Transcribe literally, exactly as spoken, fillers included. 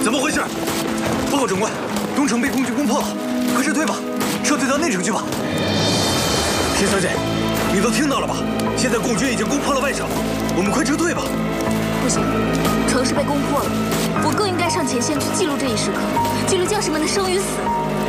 怎么回事？报告长官，东城被共军攻破了，快撤退吧，撤退到内城去吧。田小姐，你都听到了吧？现在共军已经攻破了外城，我们快撤退吧。 不行，城市被攻破了，我更应该上前线去记录这一时刻，记录将士们的生与死。